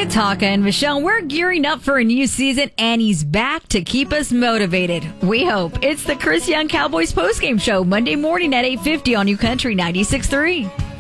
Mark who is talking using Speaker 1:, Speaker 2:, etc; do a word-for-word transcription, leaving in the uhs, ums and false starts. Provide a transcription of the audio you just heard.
Speaker 1: It's Hawka and Michelle. We're gearing up for a new season, and he's back to keep us motivated. We hope. It's the Chris Young Cowboys postgame show, Monday morning at eight fifty on New Country ninety-six point three.